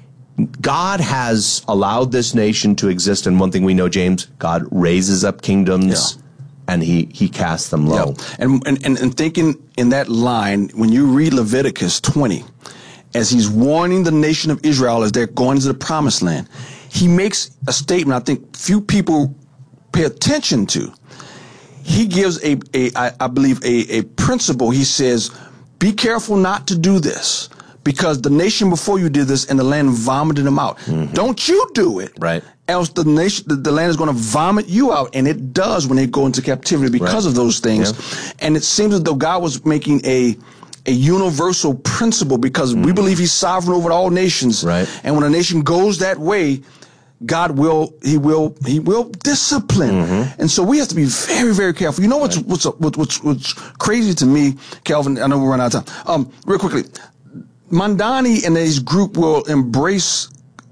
God has allowed this nation to exist. And one thing we know, James, God raises up kingdoms. Yeah. And he, he casts them low. Yeah. And, and, and, and thinking in that line, when you read Leviticus twenty, as he's warning the nation of Israel as they're going into the promised land, he makes a statement I think few people pay attention to. he gives a, a I, I believe, a, a principle. He says, be careful not to do this, because the nation before you did this and the land vomited them out. Mm-hmm. Don't you do it. Right. Else the nation, the, the land is going to vomit you out, and it does when they go into captivity because right. of those things. Yeah. And it seems as though God was making a a universal principle, because mm-hmm. we believe he's sovereign over all nations. Right. And when a nation goes that way, God will, he will, he will discipline. Mm-hmm. And so we have to be very, very careful. You know what's, right. what's, what's, what's, what's crazy to me, Calvin? I know we're running out of time. Um, real quickly, Mandani and his group will embrace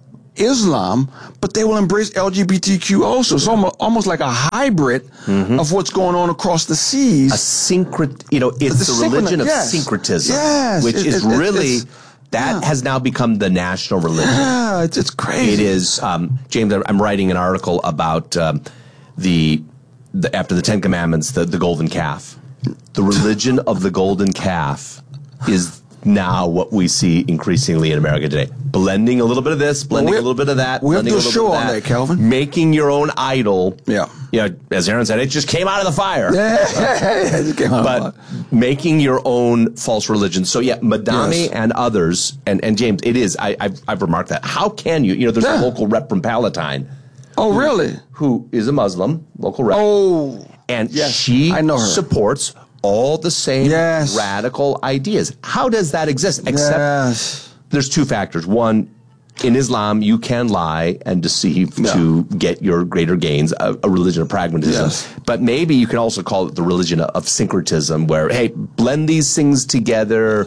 Islam, but they will embrace L G B T Q also. It's almost, almost like a hybrid mm-hmm. of what's going on across the seas. A syncret, you know, it's the, the religion of yes. syncretism, yes. which it, is it, really, it's, that yeah. has now become the national religion. Yeah, it's, it's crazy. It is, um, James, I'm writing an article about um, the, the, after the Ten Commandments, the, the golden calf. The religion of the golden calf is now what we see increasingly in America today. Blending a little bit of this, blending well, a little bit of that. We have to do a show on that, Calvin. Making your own idol. Yeah. You know, as Aaron said, it just came out of the fire. Yeah, it just came out but of the fire. Making your own false religion. So yeah, Madani yes. and others, and, and James, it is, I, I've, I've remarked that. How can you, you know, there's yeah. a local rep from Palatine. Oh, who, really? Who is a Muslim, local rep. Oh. And yes, she I know her. supports all the same yes. radical ideas. How does that exist? Except yes. there's two factors. One, in Islam, you can lie and deceive yeah. to get your greater gains, a, a religion of pragmatism. Yes. But maybe you can also call it the religion of syncretism, where, hey, blend these things together.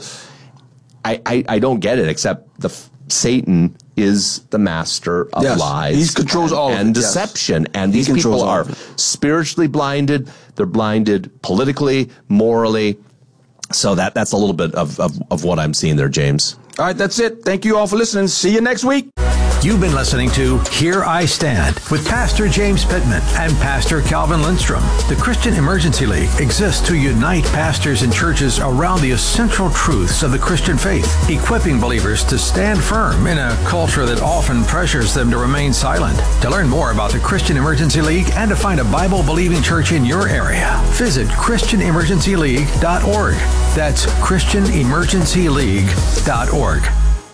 I, I, I don't get it, except the Satan is the master of yes. lies. He controls and, all of and it, deception. Yes. And He these people are spiritually blinded. They're blinded politically, morally. So that that's a little bit of, of, of what I'm seeing there, James. All right, that's it. Thank you all for listening. See you next week. You've been listening to Here I Stand with Pastor James Pittman and Pastor Calvin Lindstrom. The Christian Emergency League exists to unite pastors and churches around the essential truths of the Christian faith, equipping believers to stand firm in a culture that often pressures them to remain silent. To learn more about the Christian Emergency League and to find a Bible-believing church in your area, visit Christian Emergency League dot org. That's Christian Emergency League dot org.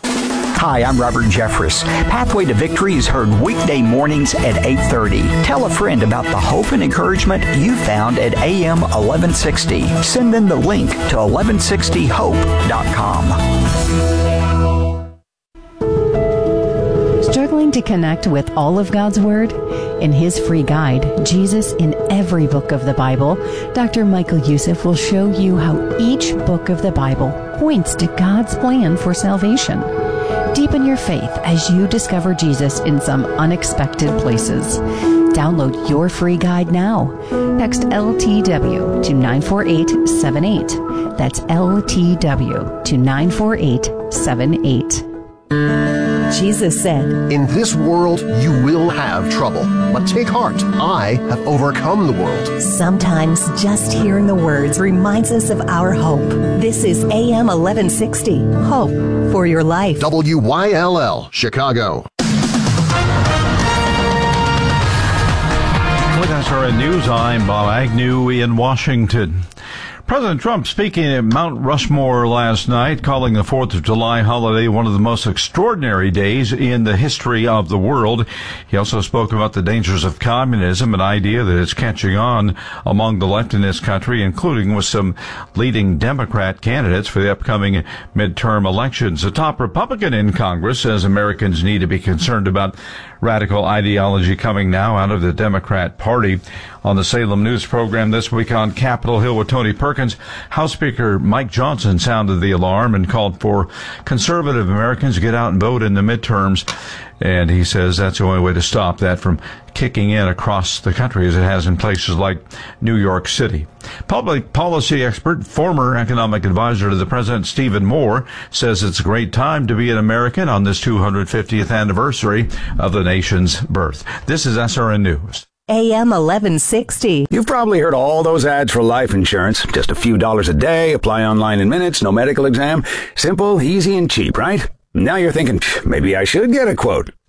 Hi, I'm Robert Jeffress. Pathway to Victory is heard weekday mornings at eight thirty. Tell a friend about the hope and encouragement you found at A M eleven sixty. Send them the link to eleven sixty hope dot com. Struggling to connect with all of God's Word? In his free guide, Jesus in Every Book of the Bible, Doctor Michael Youssef will show you how each book of the Bible points to God's plan for salvation. Deepen your faith as you discover Jesus in some unexpected places. Download your free guide now. Text L T W to nine four eight seven eight. That's L T W to nine four eight seven eight. Jesus said, "In this world you will have trouble, but take heart. I have overcome the world." Sometimes just hearing the words reminds us of our hope. This is A M eleven sixty, Hope for Your Life. W Y L L, Chicago. With S R N News, I'm Bob Agnew in Washington. President Trump speaking at Mount Rushmore last night, calling the fourth of July holiday one of the most extraordinary days in the history of the world. He also spoke about the dangers of communism, an idea that is catching on among the left in this country, including with some leading Democrat candidates for the upcoming midterm elections. The top Republican in Congress says Americans need to be concerned about radical ideology coming now out of the Democrat Party. On the Salem News program this week on Capitol Hill with Tony Perkins, House Speaker Mike Johnson sounded the alarm and called for conservative Americans to get out and vote in the midterms. And he says that's the only way to stop that from kicking in across the country as it has in places like New York City. Public policy expert, former economic advisor to the president, Stephen Moore, says it's a great time to be an American on this two hundred fiftieth anniversary of the nation's birth. This is S R N News. A M eleven sixty. You've probably heard all those ads for life insurance. Just a few dollars a day, apply online in minutes, no medical exam. Simple, easy, and cheap, right? Now you're thinking, maybe I should get a quote.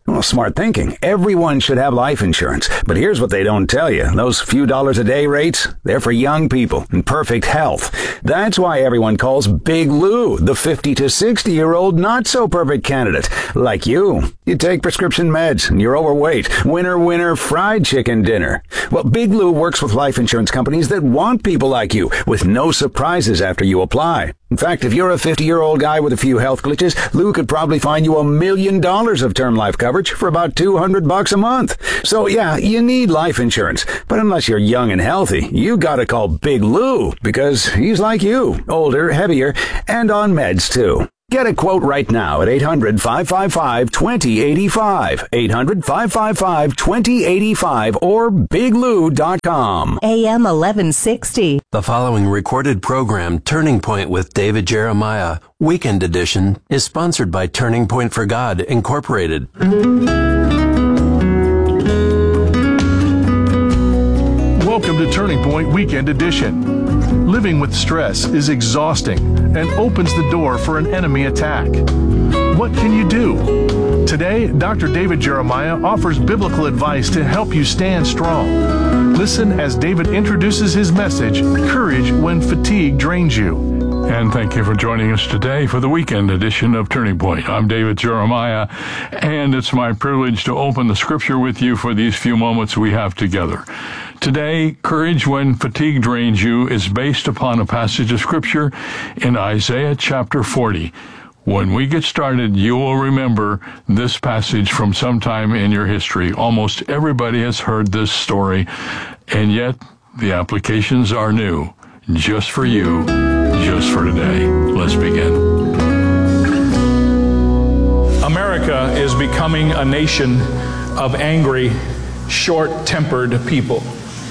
Well, smart thinking. Everyone should have life insurance. But here's what they don't tell you. Those few dollars a day rates, they're for young people in perfect health. That's why everyone calls Big Lou the fifty to sixty year old not so perfect candidate. Like you. You take prescription meds and you're overweight. Winner, winner, fried chicken dinner. Well, Big Lou works with life insurance companies that want people like you with no surprises after you apply. In fact, if you're a fifty-year-old guy with a few health glitches, Lou could probably find you a million dollars of term life coverage for about two hundred bucks a month. So yeah, you need life insurance. But unless you're young and healthy, you gotta call Big Lou because he's like you, older, heavier, and on meds too. Get a quote right now at eight hundred, five five five, two zero eight five, eight hundred, five five five, two zero eight five, or big lou dot com. A M eleven sixty. The following recorded program, Turning Point with David Jeremiah, Weekend Edition, is sponsored by Turning Point for God, Incorporated. Welcome to Turning Point Weekend Edition. Living with stress is exhausting and opens the door for an enemy attack. What can you do? Today, Doctor David Jeremiah offers biblical advice to help you stand strong. Listen as David introduces his message, Courage When Fatigue Drains You. And thank you for joining us today for the weekend edition of Turning Point. I'm David Jeremiah, and it's my privilege to open the scripture with you for these few moments we have together. Today, Courage When Fatigue Drains You is based upon a passage of scripture in Isaiah chapter forty. When we get started, you will remember this passage from sometime in your history. Almost everybody has heard this story, and yet the applications are new, just for you, just for today. Let's begin. America is becoming a nation of angry, short-tempered people.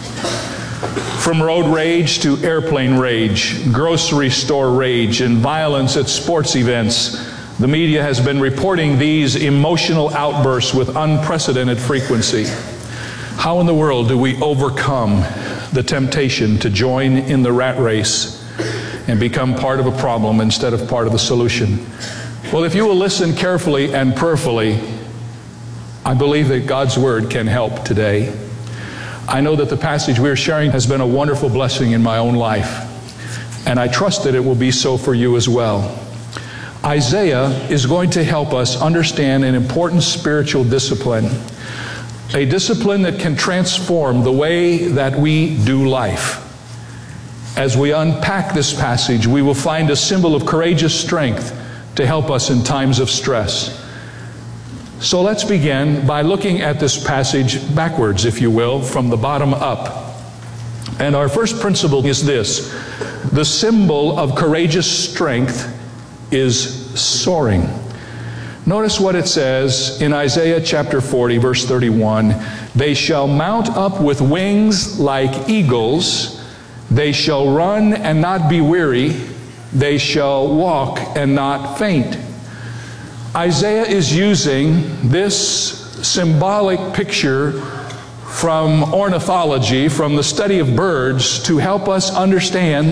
From road rage to airplane rage, grocery store rage, and violence at sports events, the media has been reporting these emotional outbursts with unprecedented frequency. How in the world do we overcome the temptation to join in the rat race and become part of a problem instead of part of the solution? Well, if you will listen carefully and prayerfully, I believe that God's Word can help today. I know that the passage we're sharing has been a wonderful blessing in my own life, and I trust that it will be so for you as well. Isaiah is going to help us understand an important spiritual discipline, a discipline that can transform the way that we do life. As we unpack this passage, we will find a symbol of courageous strength to help us in times of stress. So let's begin by looking at this passage backwards, if you will, from the bottom up. And our first principle is this: the symbol of courageous strength is soaring. Notice what it says in Isaiah chapter forty, verse thirty-one. They shall mount up with wings like eagles. They shall run and not be weary. They shall walk and not faint. Isaiah is using this symbolic picture from ornithology, from the study of birds, to help us understand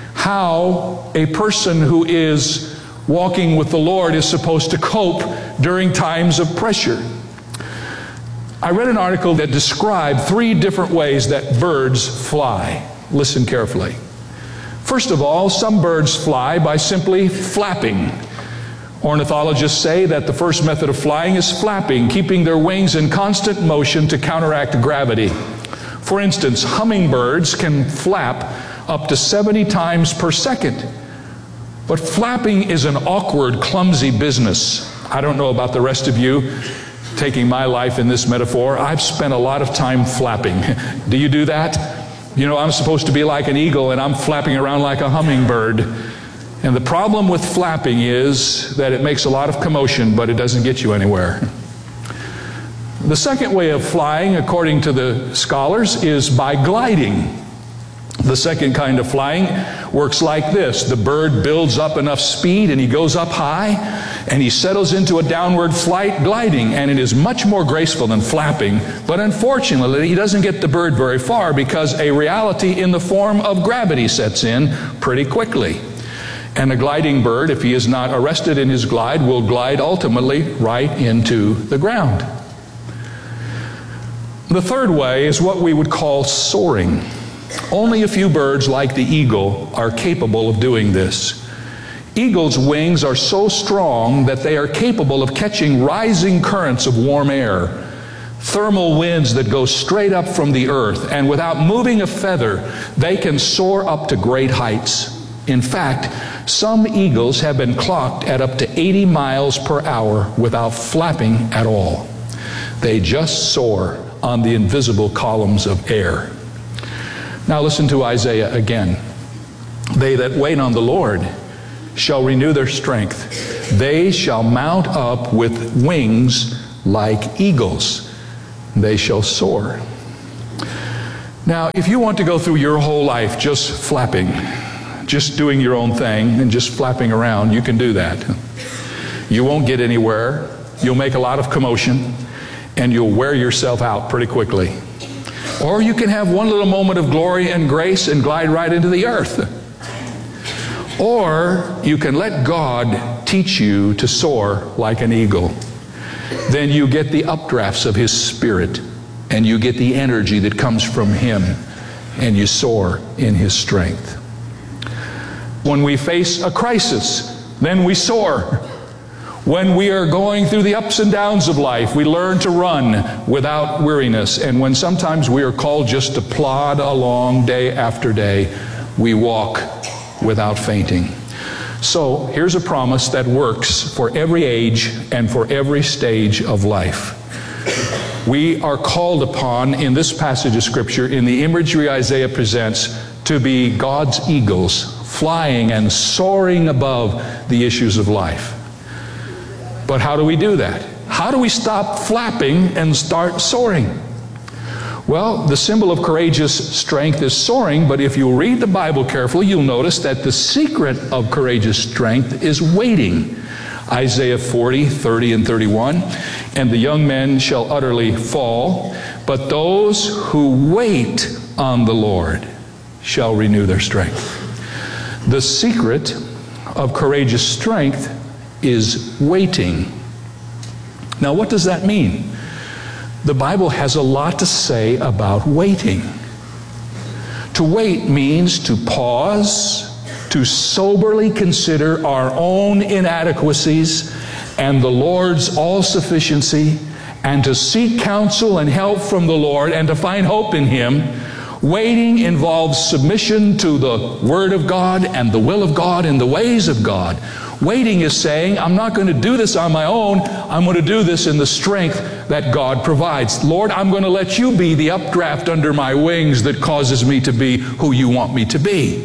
how a person who is walking with the Lord is supposed to cope during times of pressure. I read an article that described three different ways that birds fly. Listen carefully. First of all, some birds fly by simply flapping. Ornithologists say that the first method of flying is flapping, keeping their wings in constant motion to counteract gravity. For instance, hummingbirds can flap up to seventy times per second. But flapping is an awkward, clumsy business. I don't know about the rest of you, taking my life in this metaphor. I've spent a lot of time flapping. Do you do that? You know, I'm supposed to be like an eagle, and I'm flapping around like a hummingbird. And the problem with flapping is that it makes a lot of commotion, but it doesn't get you anywhere. The second way of flying, according to the scholars, is by gliding. The second kind of flying works like this. The bird builds up enough speed and he goes up high and he settles into a downward flight gliding, and it is much more graceful than flapping. But unfortunately, he doesn't get the bird very far because a reality in the form of gravity sets in pretty quickly. And a gliding bird, if he is not arrested in his glide, will glide ultimately right into the ground. The third way is what we would call soaring. Only a few birds, like the eagle, are capable of doing this. Eagles' wings are so strong that they are capable of catching rising currents of warm air, thermal winds that go straight up from the earth, and without moving a feather, they can soar up to great heights. In fact, some eagles have been clocked at up to eighty miles per hour without flapping at all. They just soar on the invisible columns of air. Now listen to Isaiah again. They that wait on the Lord shall renew their strength. They shall mount up with wings like eagles. They shall soar. Now, if you want to go through your whole life just flapping, just doing your own thing and just flapping around, you can do that. You won't get anywhere. You'll make a lot of commotion, and you'll wear yourself out pretty quickly. Or you can have one little moment of glory and grace and glide right into the earth. Or you can let God teach you to soar like an eagle. Then you get the updrafts of His Spirit, and you get the energy that comes from Him, and you soar in His strength. When we face a crisis, then we soar. When we are going through the ups and downs of life, we learn to run without weariness. And when sometimes we are called just to plod along day after day, we walk without fainting. So here's a promise that works for every age and for every stage of life. We are called upon in this passage of Scripture, in the imagery Isaiah presents, to be God's eagles, flying and soaring above the issues of life. But how do we do that? How do we stop flapping and start soaring? Well, the symbol of courageous strength is soaring, but if you read the Bible carefully, you'll notice that the secret of courageous strength is waiting. Isaiah forty, thirty, and thirty-one, and the young men shall utterly fall, but those who wait on the Lord shall renew their strength. The secret of courageous strength is waiting. Now, what does that mean? The Bible has a lot to say about waiting. To wait means to pause, to soberly consider our own inadequacies and the Lord's all-sufficiency, and to seek counsel and help from the Lord and to find hope in Him. Waiting involves submission to the Word of God and the will of God and the ways of God. Waiting is saying, I'm not going to do this on my own. I'm going to do this in the strength that God provides. Lord, I'm going to let you be the updraft under my wings that causes me to be who you want me to be.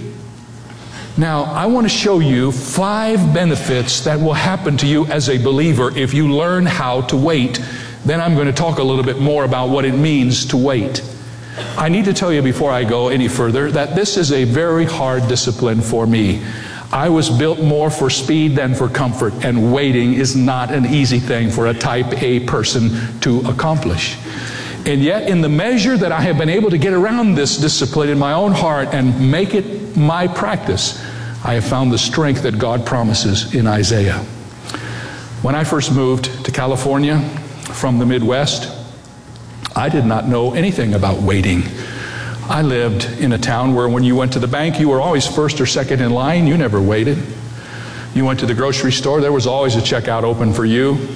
Now, I want to show you five benefits that will happen to you as a believer if you learn how to wait. Then I'm going to talk a little bit more about what it means to wait. I need to tell you before I go any further that this is a very hard discipline for me. I was built more for speed than for comfort, and waiting is not an easy thing for a type A person to accomplish. And yet, in the measure that I have been able to get around this discipline in my own heart and make it my practice, I have found the strength that God promises in Isaiah. When I first moved to California from the Midwest, I did not know anything about waiting. I lived in a town where when you went to the bank, you were always first or second in line. You never waited. You went to the grocery store, there was always a checkout open for you.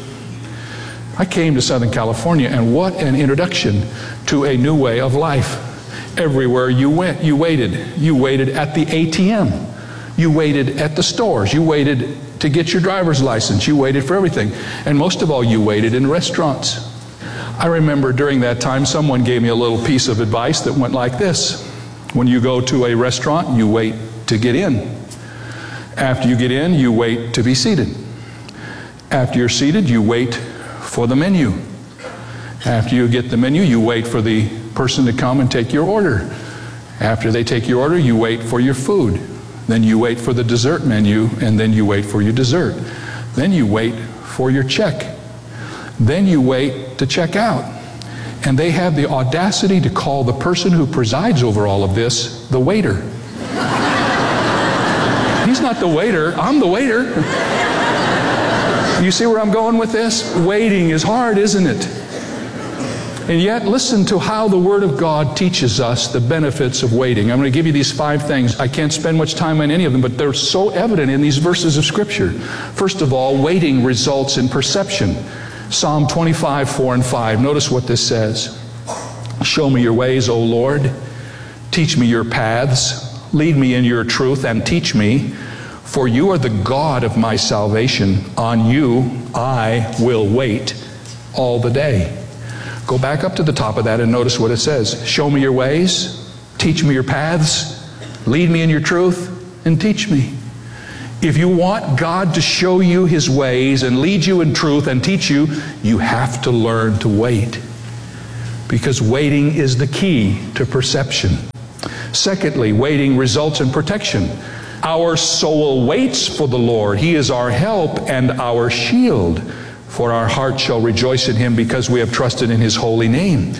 I came to Southern California, and what an introduction to a new way of life. Everywhere you went, you waited. You waited at the A T M. You waited at the stores. You waited to get your driver's license. You waited for everything. And most of all, you waited in restaurants. I remember during that time, someone gave me a little piece of advice that went like this. When you go to a restaurant, you wait to get in. After you get in, you wait to be seated. After you're seated, you wait for the menu. After you get the menu, you wait for the person to come and take your order. After they take your order, you wait for your food. Then you wait for the dessert menu, and then you wait for your dessert. Then you wait for your check. Then you wait to check out. And they have the audacity to call the person who presides over all of this the waiter. He's not the waiter. I'm the waiter. You see where I'm going with this? Waiting is hard, isn't it? And yet, listen to how the Word of God teaches us the benefits of waiting. I'm going to give you these five things. I can't spend much time on any of them, but they're so evident in these verses of Scripture. First of all, waiting results in perception. Psalm twenty-five, four and five. Notice what this says. Show me your ways, O Lord. Teach me your paths. Lead me in your truth and teach me. For you are the God of my salvation. On you I will wait all the day. Go back up to the top of that and notice what it says. Show me your ways. Teach me your paths. Lead me in your truth and teach me. If you want God to show you His ways and lead you in truth and teach you, you have to learn to wait. Because waiting is the key to perception. Secondly, waiting results in protection. Our soul waits for the Lord. He is our help and our shield. For our heart shall rejoice in Him because we have trusted in His holy name.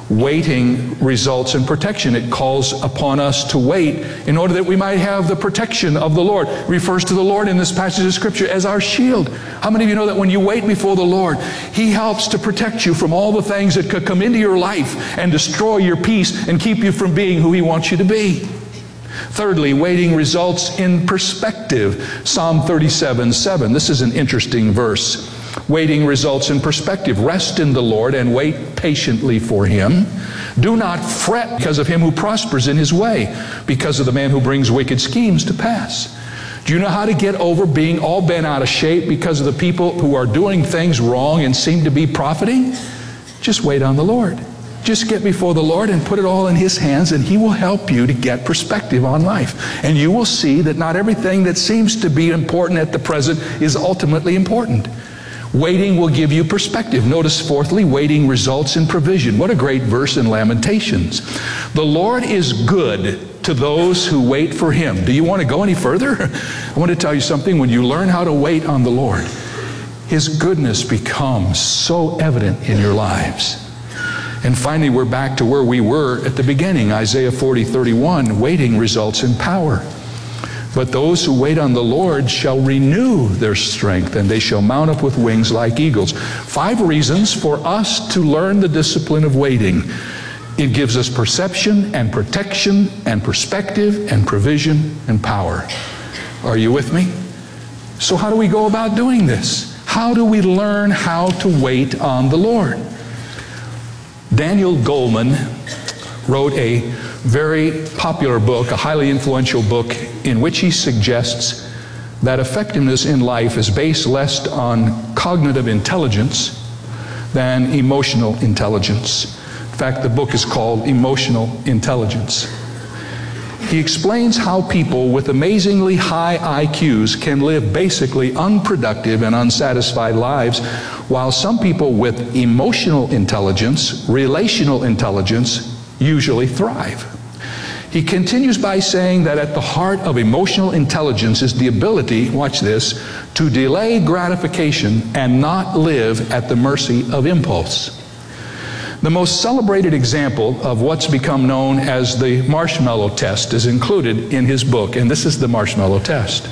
Waiting results in protection. It calls upon us to wait in order that we might have the protection of the Lord. It refers to the Lord in this passage of Scripture as our shield. How many of you know that when you wait before the Lord, He helps to protect you from all the things that could come into your life and destroy your peace and keep you from being who He wants you to be? Thirdly, waiting results in perspective. Psalm thirty-seven, seven. This is an interesting verse. Waiting results in perspective. Rest in the Lord and wait patiently for Him. Do not fret because of him who prospers in his way, because of the man who brings wicked schemes to pass. Do you know how to get over being all bent out of shape because of the people who are doing things wrong and seem to be profiting? Just wait on the Lord. Just get before the Lord and put it all in His hands, and He will help you to get perspective on life. And you will see that not everything that seems to be important at the present is ultimately important. Waiting will give you perspective. Notice, fourthly, waiting results in provision. What a great verse in Lamentations. The Lord is good to those who wait for Him. Do you want to go any further? I want to tell you something. When you learn how to wait on the Lord, His goodness becomes so evident in your lives. And finally, we're back to where we were at the beginning. Isaiah forty, thirty-one, waiting results in power. But those who wait on the Lord shall renew their strength, and they shall mount up with wings like eagles. Five reasons for us to learn the discipline of waiting. It gives us perception and protection and perspective and provision and power. Are you with me? So how do we go about doing this? How do we learn how to wait on the Lord? Daniel Goleman wrote a very popular book, a highly influential book, in which he suggests that effectiveness in life is based less on cognitive intelligence than emotional intelligence. In fact, the book is called Emotional Intelligence. He explains how people with amazingly high I Qs can live basically unproductive and unsatisfied lives, while some people with emotional intelligence, relational intelligence, usually thrive. He continues by saying that at the heart of emotional intelligence is the ability, watch this, to delay gratification and not live at the mercy of impulse. The most celebrated example of what's become known as the marshmallow test is included in his book, and this is the marshmallow test.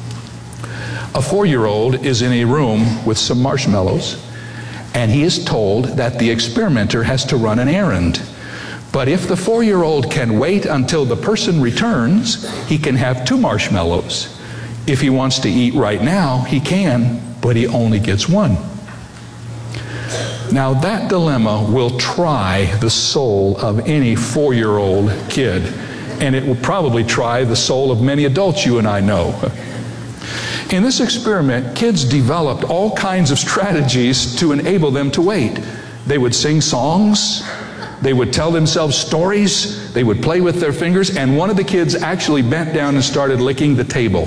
A four-year-old is in a room with some marshmallows, and he is told that the experimenter has to run an errand. But if the four-year-old can wait until the person returns, he can have two marshmallows. If he wants to eat right now, he can, but he only gets one. Now that dilemma will try the soul of any four-year-old kid, and it will probably try the soul of many adults you and I know. In this experiment, kids developed all kinds of strategies to enable them to wait. They would sing songs, they would tell themselves stories, they would play with their fingers, and one of the kids actually bent down and started licking the table.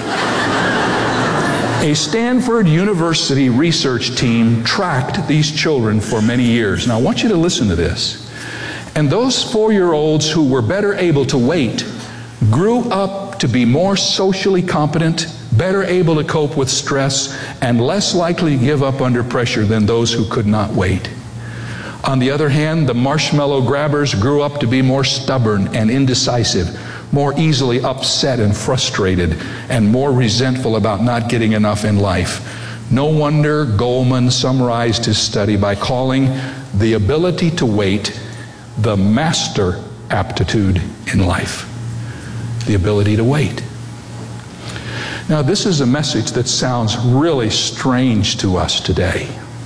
A Stanford University research team tracked these children for many years. Now I want you to listen to this. And those four-year-olds who were better able to wait grew up to be more socially competent, better able to cope with stress, and less likely to give up under pressure than those who could not wait. On the other hand, the marshmallow grabbers grew up to be more stubborn and indecisive, more easily upset and frustrated, and more resentful about not getting enough in life. No wonder Goleman summarized his study by calling the ability to wait the master aptitude in life. The ability to wait. Now, this is a message that sounds really strange to us today.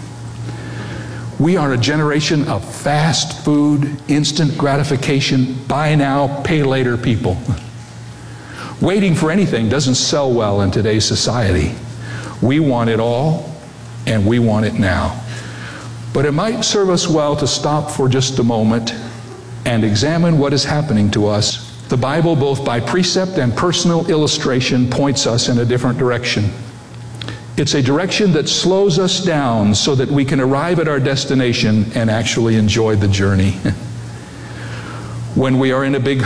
We are a generation of fast food, instant gratification, buy now, pay later people. Waiting for anything doesn't sell well in today's society. We want it all, and we want it now. But it might serve us well to stop for just a moment and examine what is happening to us. The Bible, both by precept and personal illustration, points us in a different direction. It's a direction that slows us down so that we can arrive at our destination and actually enjoy the journey. When we are in a big